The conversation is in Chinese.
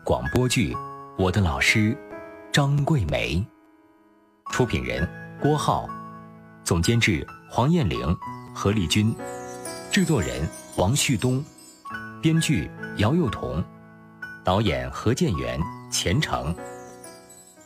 广播剧《我的老师》，张桂梅。出品人郭浩，总监制黄艳玲、何丽君，制作人王旭东，编剧姚幼彤，导演何建元、钱程。